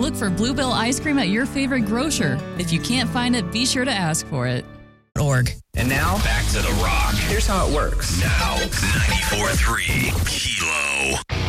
Look for Bluebell ice cream at your favorite grocer. If you can't find it, be sure to ask for it. And now, back to The Rock. Here's how it works. Now, 94.3 Kilo.